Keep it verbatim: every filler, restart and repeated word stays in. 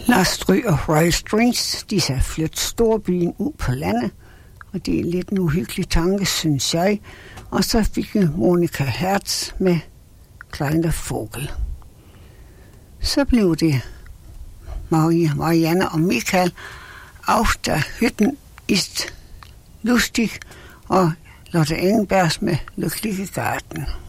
Lars Stryg og Royal Strings, de har flyttet storbyen ud på landet, og det er lidt en uhyggelig tanke, synes jeg. Og så fik Monika Hertz med Kleiner Vogel. Så blev det Maria, Marianne og Michael auf der Hütten ist lustig og Lotte Engelbergs med Lykkelige Garten.